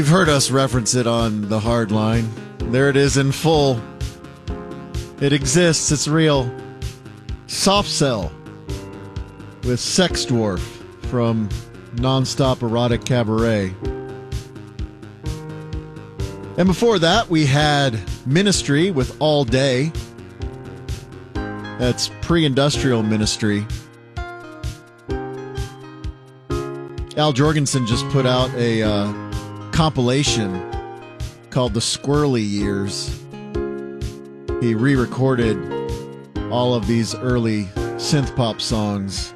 You've heard us reference it on the hard line. There it is in full. It exists. It's real. Soft Cell with Sex Dwarf from Nonstop Erotic Cabaret. And before that, we had Ministry with All Day. That's pre-industrial Ministry. Al Jorgensen just put out a compilation called The Squirrely Years. He re-recorded all of these early synth pop songs.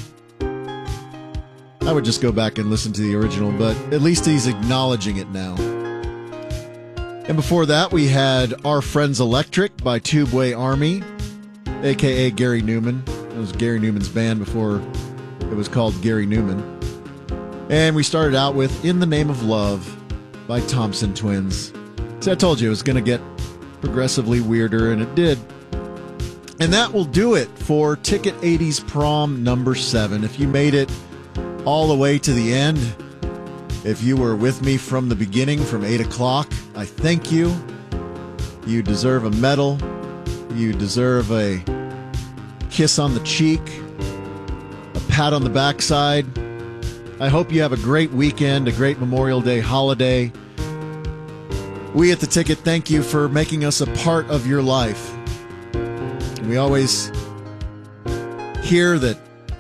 I would just go back and listen to the original, but at least he's acknowledging it now. And before that, we had Our Friends Electric by Tubeway Army, a.k.a. Gary Newman. It was Gary Newman's band before it was called Gary Newman. And we started out with In the Name of Love by Thompson Twins. See, I told you it was going to get progressively weirder, and it did. And that will do it for Ticket 80s Prom number 7. If you made it all the way to the end, if you were with me from the beginning, from 8 o'clock, I thank you. You deserve a medal. You deserve a kiss on the cheek, a pat on the backside. I hope you have a great weekend, a great Memorial Day holiday. We at The Ticket thank you for making us a part of your life. We always hear that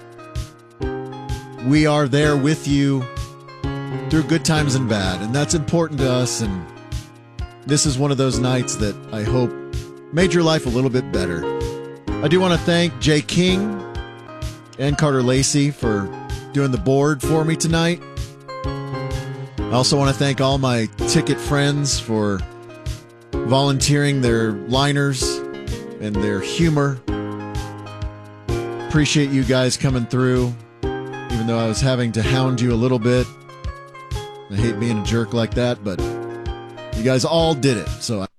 we are there with you through good times and bad, and that's important to us, and this is one of those nights that I hope made your life a little bit better. I do want to thank Jay King and Carter Lacey for doing the board for me tonight. I also want to thank all my Ticket friends for volunteering their liners and their humor. Appreciate you guys coming through, even though I was having to hound you a little bit. I hate being a jerk like that, but you guys all did it, so